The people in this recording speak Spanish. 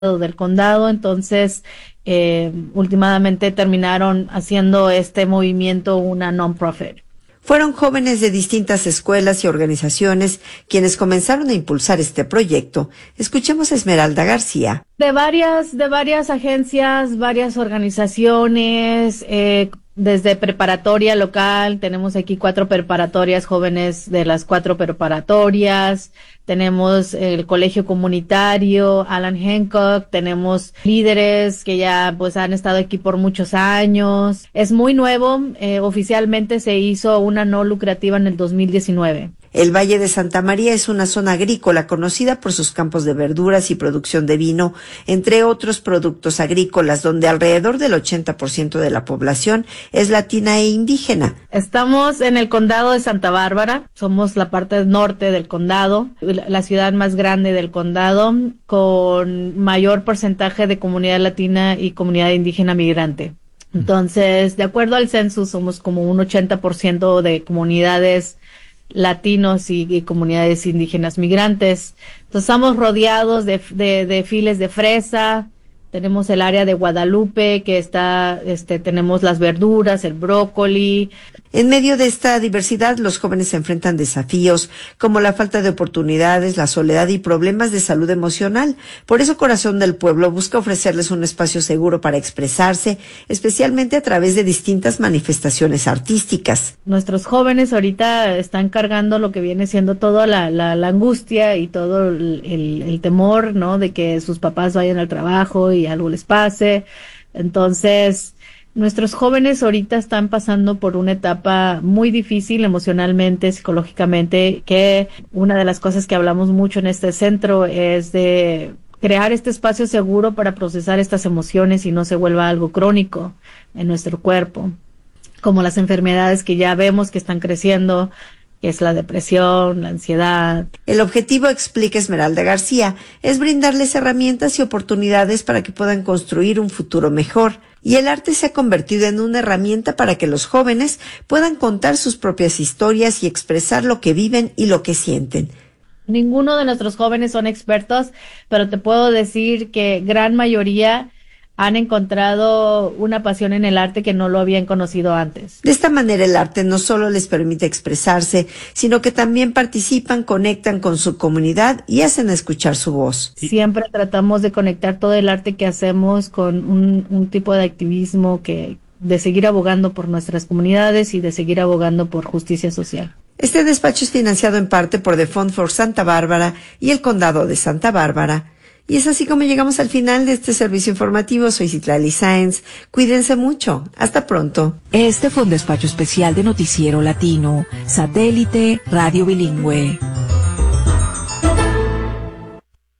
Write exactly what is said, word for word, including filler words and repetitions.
del condado, entonces eh, últimamente terminaron haciendo este movimiento una non-profit. Fueron jóvenes de distintas escuelas y organizaciones quienes comenzaron a impulsar este proyecto. Escuchemos a Esmeralda García. De varias, de varias agencias, varias organizaciones, eh, desde preparatoria local, tenemos aquí cuatro preparatorias jóvenes de las cuatro preparatorias, tenemos el colegio comunitario, Alan Hancock, tenemos líderes que ya pues han estado aquí por muchos años. Es muy nuevo, eh, oficialmente se hizo una no lucrativa en el dos mil diecinueve. El Valle de Santa María es una zona agrícola conocida por sus campos de verduras y producción de vino, entre otros productos agrícolas, donde alrededor del ochenta por ciento de la población es latina e indígena. Estamos en el condado de Santa Bárbara, somos la parte norte del condado, la ciudad más grande del condado, con mayor porcentaje de comunidad latina y comunidad indígena migrante. Entonces, de acuerdo al censo, somos como un ochenta por ciento de comunidades latinos y, y comunidades indígenas migrantes. Entonces estamos rodeados de, de, de files de fresa, tenemos el área de Guadalupe que está, este, tenemos las verduras, el brócoli. En medio de esta diversidad, los jóvenes se enfrentan desafíos como la falta de oportunidades, la soledad y problemas de salud emocional. Por eso Corazón del Pueblo busca ofrecerles un espacio seguro para expresarse, especialmente a través de distintas manifestaciones artísticas. Nuestros jóvenes ahorita están cargando lo que viene siendo toda la, la, la angustia y todo el, el, el temor, ¿no? De que sus papás vayan al trabajo y algo les pase. Entonces, nuestros jóvenes ahorita están pasando por una etapa muy difícil emocionalmente, psicológicamente, que una de las cosas que hablamos mucho en este centro es de crear este espacio seguro para procesar estas emociones y no se vuelva algo crónico en nuestro cuerpo, como las enfermedades que ya vemos que están creciendo, que es la depresión, la ansiedad. El objetivo, explica Esmeralda García, es brindarles herramientas y oportunidades para que puedan construir un futuro mejor. Y el arte se ha convertido en una herramienta para que los jóvenes puedan contar sus propias historias y expresar lo que viven y lo que sienten. Ninguno de nuestros jóvenes son expertos, pero te puedo decir que gran mayoría han encontrado una pasión en el arte que no lo habían conocido antes. De esta manera el arte no solo les permite expresarse, sino que también participan, conectan con su comunidad y hacen escuchar su voz. Siempre tratamos de conectar todo el arte que hacemos con un, un tipo de activismo que de seguir abogando por nuestras comunidades y de seguir abogando por justicia social. Este despacho es financiado en parte por The Fund for Santa Bárbara y el Condado de Santa Bárbara. Y es así como llegamos al final de este servicio informativo. Soy Citlali Sáenz. Cuídense mucho. Hasta pronto. Este fue un despacho especial de Noticiero Latino, Satélite Radio Bilingüe.